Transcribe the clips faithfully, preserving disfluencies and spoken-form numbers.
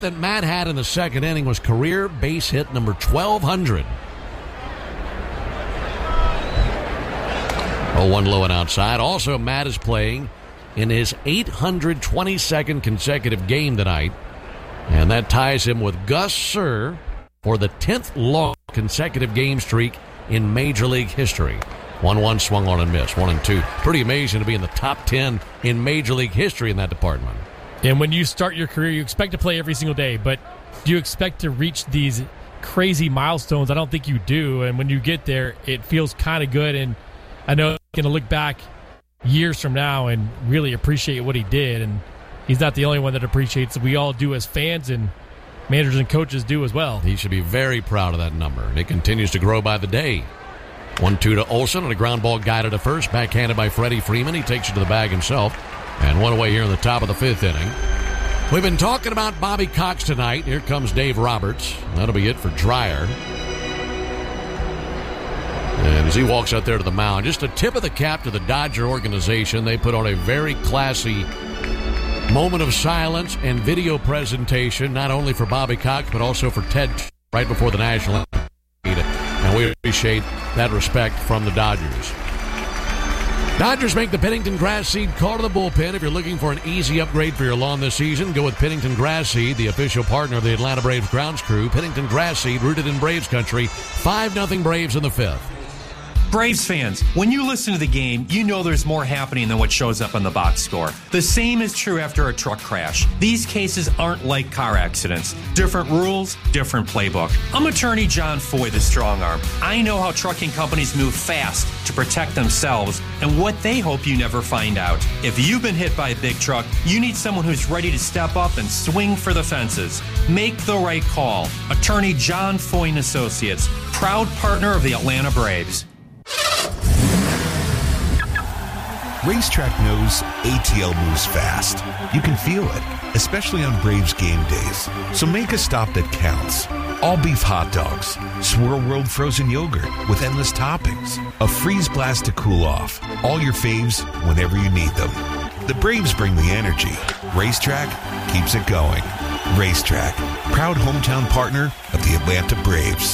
that Matt had in the second inning was career base hit number twelve hundred. oh one low and outside. Also, Matt is playing in his eight hundred twenty-second consecutive game tonight, and that ties him with Gus Sir for the tenth long consecutive game streak in Major League history. one one swung on and missed, one and two. Pretty amazing to be in the top ten in Major League history in that department. And when you start your career, you expect to play every single day, but do you expect to reach these crazy milestones? I don't think you do, and when you get there, it feels kind of good, and I know I'm going to look back years from now and really appreciate what he did, and he's not the only one that appreciates it. We all do as fans, and managers and coaches do as well. He should be very proud of that number, and it continues to grow by the day. one two to Olsen, and a ground ball guided to first, backhanded by Freddie Freeman. He takes it to the bag himself, and one away here in the top of the fifth inning. We've been talking about Bobby Cox tonight. Here comes Dave Roberts. That'll be it for Dreyer. And as he walks out there to the mound, just a tip of the cap to the Dodger organization. They put on a very classy moment of silence and video presentation, not only for Bobby Cox, but also for Ted right before the National Anthem. And we appreciate that respect from the Dodgers. Dodgers make the Pennington Grass Seed call to the bullpen. If you're looking for an easy upgrade for your lawn this season, go with Pennington Grass Seed, the official partner of the Atlanta Braves grounds crew. Pennington Grass Seed, rooted in Braves country. five nothing Braves in the fifth. Braves fans, when you listen to the game, you know there's more happening than what shows up on the box score. The same is true after a truck crash. These cases aren't like car accidents. Different rules, different playbook. I'm attorney John Foy, the strong arm. I know how trucking companies move fast to protect themselves and what they hope you never find out. If you've been hit by a big truck, you need someone who's ready to step up and swing for the fences. Make the right call. Attorney John Foy and Associates, proud partner of the Atlanta Braves. Racetrack knows A T L moves fast. You can feel it, especially on Braves game days. So make a stop that counts. All beef hot dogs, Swirl World frozen yogurt with endless toppings, a freeze blast to cool off. All your faves whenever you need them. The Braves bring the energy. Racetrack keeps it going. Racetrack, proud hometown partner of the Atlanta Braves.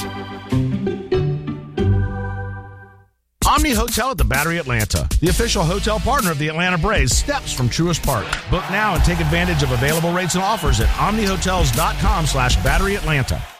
Omni Hotel at the Battery Atlanta, the official hotel partner of the Atlanta Braves, steps from Truist Park. Book now and take advantage of available rates and offers at omnihotels.com slash Battery Atlanta.